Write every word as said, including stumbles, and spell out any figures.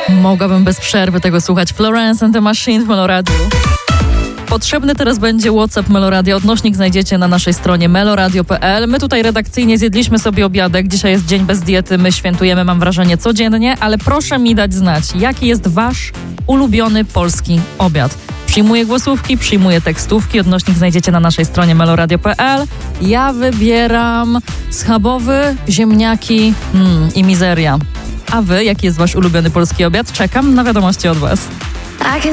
Mogłabym bez przerwy tego słuchać. Florence and the Machine w Meloradiu. Potrzebny teraz będzie WhatsApp Meloradia. Odnośnik znajdziecie na naszej stronie meloradio kropka p l. My tutaj redakcyjnie zjedliśmy sobie obiadek. Dzisiaj jest dzień bez diety. My świętujemy, mam wrażenie, codziennie, ale proszę mi dać znać, jaki jest wasz ulubiony polski obiad. Przyjmuję głosówki, przyjmuję tekstówki. Odnośnik znajdziecie na naszej stronie meloradio kropka p l. Ja wybieram schabowy, ziemniaki mm, i mizeria. A wy, jaki jest wasz ulubiony polski obiad? Czekam na wiadomości od was.